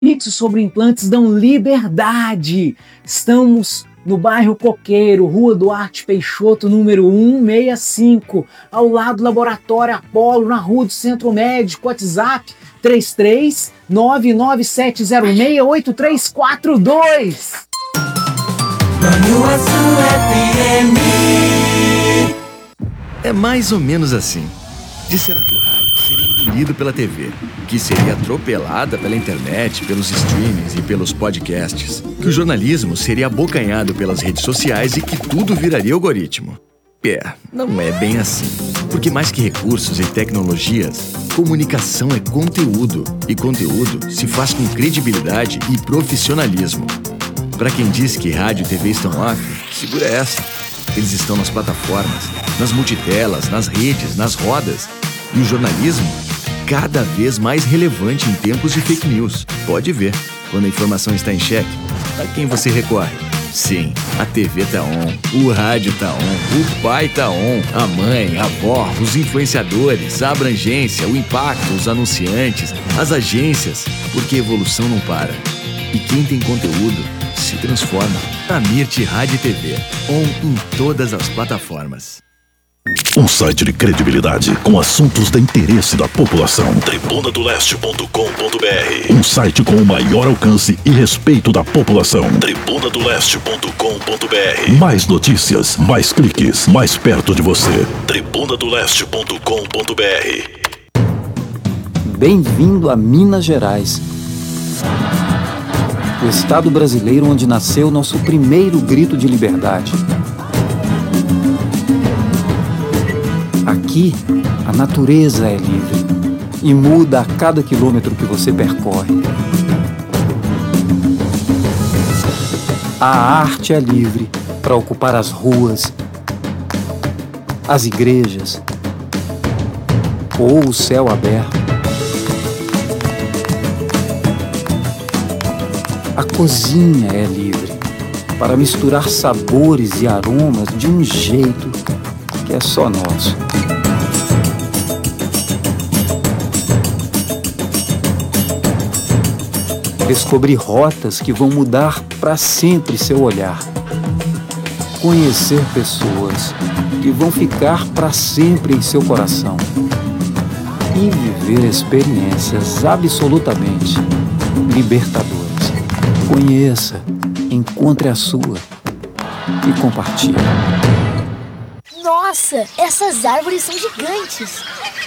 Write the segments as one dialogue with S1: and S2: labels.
S1: Mixos sobre implantes dão liberdade. Estamos no bairro Coqueiro, Rua Duarte Peixoto, número 165, ao lado do Laboratório Apolo, na Rua do Centro Médico. WhatsApp 33-997068342.
S2: Manhuaçu FM.
S3: É mais ou menos assim. Disseram que o rádio seria engolido pela TV, que seria atropelada pela internet, pelos streamings e pelos podcasts, que o jornalismo seria abocanhado pelas redes sociais e que tudo viraria algoritmo. Não é bem assim. Porque mais que recursos e tecnologias, comunicação é conteúdo. E conteúdo se faz com credibilidade e profissionalismo. Para quem diz que rádio e TV estão off, segura essa. Eles estão nas plataformas, nas multitelas, nas redes, nas rodas. E o jornalismo, cada vez mais relevante em tempos de fake news. Pode ver, quando a informação está em xeque, a quem você recorre? Sim, a TV tá on, o rádio tá on, o pai tá on, a mãe, a avó, os influenciadores, a abrangência, o impacto, os anunciantes, as agências, porque a evolução não para. E quem tem conteúdo se transforma. A Mirti Rádio e TV, on em todas as plataformas.
S4: Um site de credibilidade com assuntos de interesse da população. Tribunadoleste.com.br. Um site com o maior alcance e respeito da população. Tribunadoleste.com.br. Mais notícias, mais cliques, mais perto de você. Tribunadoleste.com.br.
S5: Bem-vindo a Minas Gerais. O estado brasileiro onde nasceu nosso primeiro grito de liberdade. Aqui, a natureza é livre e muda a cada quilômetro que você percorre. A arte é livre para ocupar as ruas, as igrejas ou o céu aberto. A cozinha é livre para misturar sabores e aromas de um jeito que é só nosso. Descobrir rotas que vão mudar para sempre seu olhar. Conhecer pessoas que vão ficar para sempre em seu coração. E viver experiências absolutamente libertadoras. Conheça, encontre a sua e compartilhe.
S6: Nossa, essas árvores são gigantes.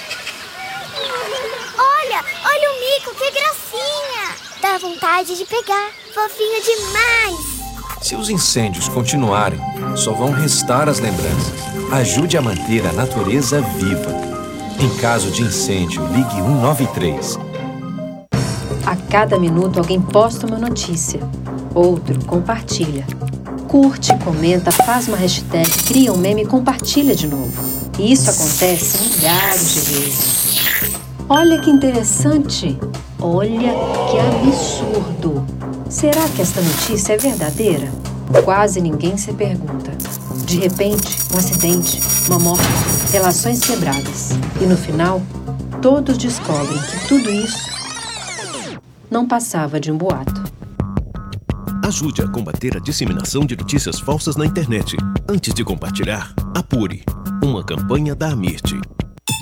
S6: Olha o mico, que gracinha. Dá vontade de pegar, fofinho demais.
S7: Se os incêndios continuarem, só vão restar as lembranças. Ajude a manter a natureza viva. Em caso de incêndio, ligue 193.
S8: A cada minuto alguém posta uma notícia, outro compartilha. Curte, comenta, faz uma hashtag, cria um meme e compartilha de novo. E isso acontece milhares de vezes. Olha que interessante! Olha que absurdo! Será que esta notícia é verdadeira? Quase ninguém se pergunta. De repente, um acidente, uma morte, relações quebradas. E no final, todos descobrem que tudo isso não passava de um boato.
S9: Ajude a combater a disseminação de notícias falsas na internet. Antes de compartilhar, apure. Uma campanha da Amirti.